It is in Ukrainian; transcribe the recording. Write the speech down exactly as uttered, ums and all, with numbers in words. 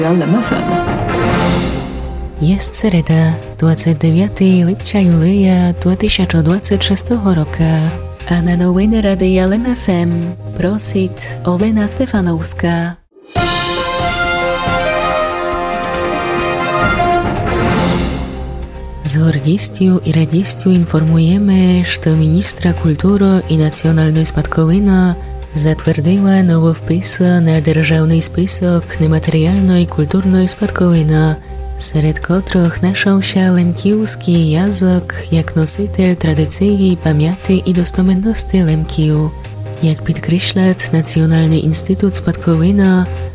L M F M. Jest середа, двадцять дев'ятого липня юлія дві тисячі двадцять шостого року, а на новини Ради Л М Ф М просить Олена Стефановська. Z гордістю і радістю інформуємо, що міністра культури і національної спадковини затвердила нововписи на державний список нематеріальної культурної спадковини, серед котрих знайшовся лемківський язик як носитель традиції, пам'яті і достоменності лемків. Як підкреслює Національний інститут спадковини,